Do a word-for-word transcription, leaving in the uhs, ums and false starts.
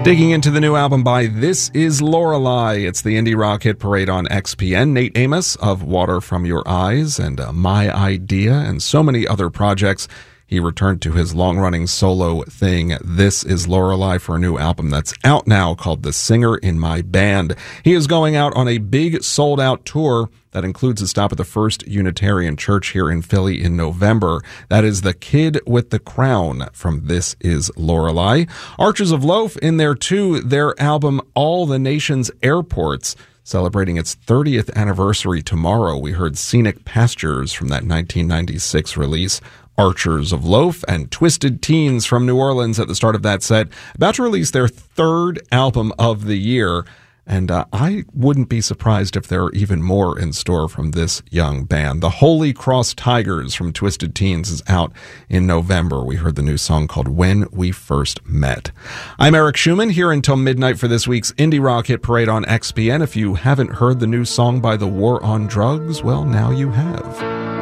Digging into the new album by This Is Lorelei. It's the indie rock hit parade on X P N. Nate Amos of Water From Your Eyes and uh, My Idea and so many other projects. He returned to his long-running solo thing, This Is Lorelei, for a new album that's out now called The Singer in My Band. He is going out on a big sold-out tour that includes a stop at the First Unitarian Church here in Philly in November. That is The Kid with the Crown from This Is Lorelei. Archers of Loaf in there too, their album All the Nation's Airports, celebrating its thirtieth anniversary tomorrow. We heard Scenic Pastures from that nineteen ninety-six release. Archers of Loaf and Twisted Teens from New Orleans at the start of that set, about to release their third album of the year. And uh, I wouldn't be surprised if there are even more in store from this young band. The Holy Cross Tigers from Twisted Teens is out in November. We heard the new song called When We First Met. I'm Eric Schumann, here until midnight for this week's Indie Rock Hit Parade on X P N. If you haven't heard the new song by The War on Drugs, well, now you have.